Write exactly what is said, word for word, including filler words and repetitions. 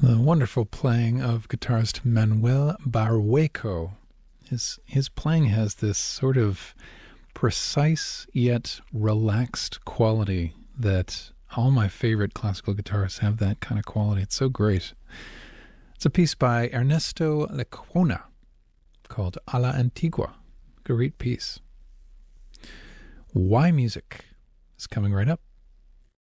The wonderful playing of guitarist Manuel Barrueco. His, his playing has this sort of precise yet relaxed quality that all my favorite classical guitarists have that kind of quality. It's so great. It's a piece by Ernesto Lecuona called A la Antigua. Great piece. Why Music is coming right up.